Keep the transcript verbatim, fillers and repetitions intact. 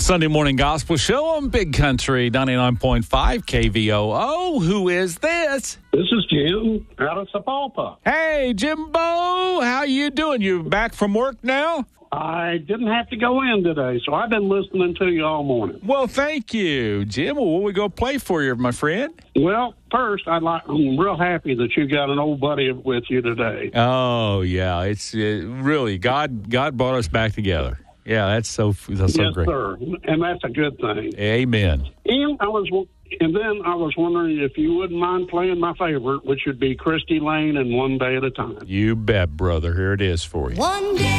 Sunday morning gospel show on Big Country ninety-nine point five K V O O. Who is this? This is Jim out of Sapulpa. Hey, Jimbo, how you doing? You back from work now? I didn't have to go in today, so I've been listening to you all morning. Well, thank you, Jim. Well, what we go play for you, my friend? Well, first, I'd like, I'm real happy that you got an old buddy with you today. Oh, yeah. It's uh, really, God God brought us back together. Yeah, that's so, that's so yes, great. sir, and that's a good thing. Amen. And I was, and then I was wondering if you wouldn't mind playing my favorite, which would be Christy Lane and One Day at a Time. You bet, brother. Here it is for you. One day.